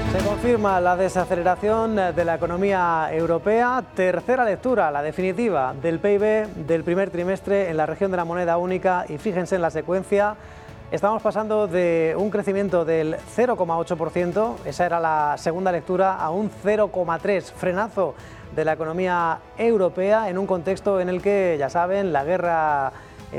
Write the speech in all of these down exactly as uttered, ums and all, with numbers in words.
Se confirma la desaceleración de la economía europea. Tercera lectura, la definitiva, del P I B del primer trimestre en la región de la moneda única. Y fíjense en la secuencia. Estamos pasando de un crecimiento del cero coma ocho por ciento, esa era la segunda lectura, a un cero coma tres por ciento, frenazo de la economía europea en un contexto en el que, ya saben, la guerra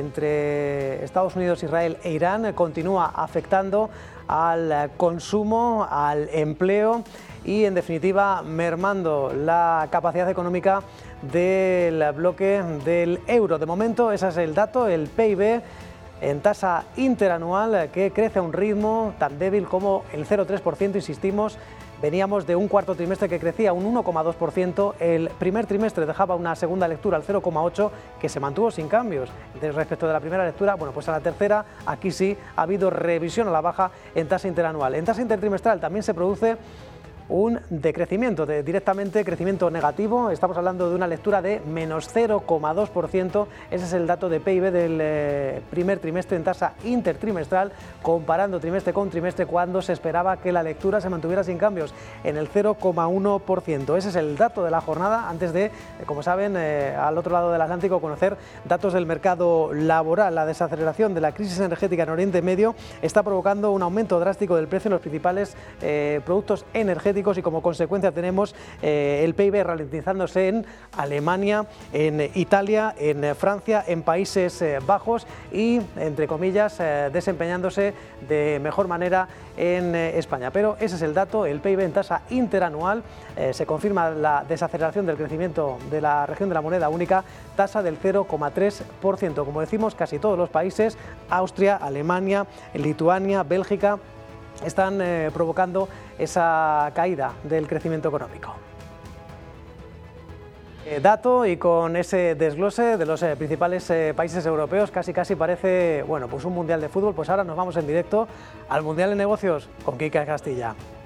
entre Estados Unidos, Israel e Irán continúa afectando al consumo, al empleo y, en definitiva, mermando la capacidad económica del bloque del euro. De momento, ese es el dato, el P I B en tasa interanual, que crece a un ritmo tan débil como el cero coma tres por ciento, insistimos. Veníamos de un cuarto trimestre que crecía un uno coma dos por ciento, el primer trimestre dejaba una segunda lectura al cero coma ocho por ciento que se mantuvo sin cambios respecto de la primera lectura. Bueno, pues a la tercera, aquí sí ha habido revisión a la baja en tasa interanual. En tasa intertrimestral también se produce un decrecimiento, de directamente crecimiento negativo. Estamos hablando de una lectura de menos cero coma dos por ciento. Ese es el dato de P I B del eh, primer trimestre en tasa intertrimestral, comparando trimestre con trimestre, cuando se esperaba que la lectura se mantuviera sin cambios en el cero coma uno por ciento. Ese es el dato de la jornada, antes de, como saben, eh, al otro lado del Atlántico, conocer datos del mercado laboral. La desaceleración de la crisis energética en Oriente Medio está provocando un aumento drástico del precio en los principales eh, productos energéticos, y como consecuencia tenemos eh, el P I B ralentizándose en Alemania, en Italia, en Francia, en Países eh, Bajos y, entre comillas, eh, desempeñándose de mejor manera en eh, España. Pero ese es el dato, el P I B en tasa interanual. Eh, se confirma la desaceleración del crecimiento de la región de la moneda única, tasa del cero coma tres por ciento. Como decimos, casi todos los países, Austria, Alemania, Lituania, Bélgica, están eh, provocando esa caída del crecimiento económico. Eh, dato, y con ese desglose de los eh, principales eh, países europeos, casi casi parece, bueno, pues un mundial de fútbol. Pues ahora nos vamos en directo al Mundial de Negocios con Quique Castilla.